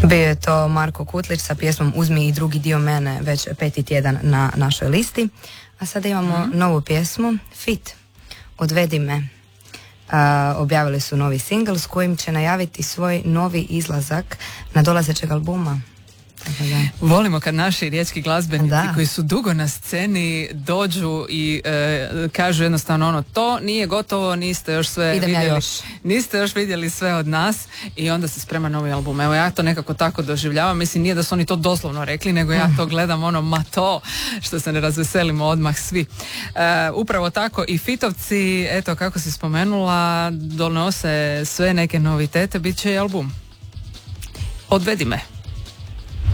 Bio je to Marko Kutlić sa pjesmom Uzmi i drugi dio mene, već 5. tjedan na našoj listi. A sada imamo novu pjesmu, Fit, Odvedi me. Objavili su novi singl s kojim će najaviti svoj novi izlazak na dolazećeg albuma. Volimo kad naši riječki glazbenici koji su dugo na sceni dođu i kažu jednostavno to nije gotovo, niste još sve vidjeli, niste još vidjeli sve od nas i onda se sprema novi album. Evo ja to nekako tako doživljavam, mislim nije da su oni to doslovno rekli, nego ja to gledam ma to, što se ne razveselimo odmah svi. Upravo tako i Fitovci, eto kako si spomenula, donose sve neke novitete, bit će i album. Odvedi me.